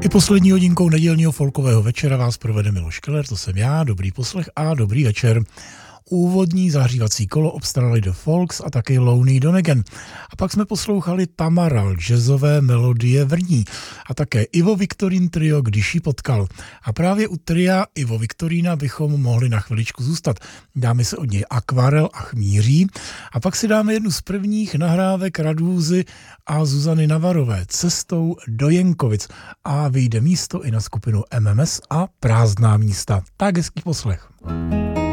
I poslední hodinkou nedělního folkového večera vás provede Miloš Keller, to jsem já, dobrý poslech a dobrý večer. Úvodní zahřívací kolo obstarali The Folks a taky Lonely Donegan. A pak jsme poslouchali Tamaral, jazzové melodie vrní a také Ivo Viktorín trio Když ji potkal. A právě u tria Ivo Viktorína bychom mohli na chviličku zůstat. Dáme se od něj Akvarel a Chmíří a pak si dáme jednu z prvních nahrávek Radúzy a Zuzany Navarové Cestou do Jenkovic a vyjde místo i na skupinu MMS a Prázdná místa. Tak hezký poslech.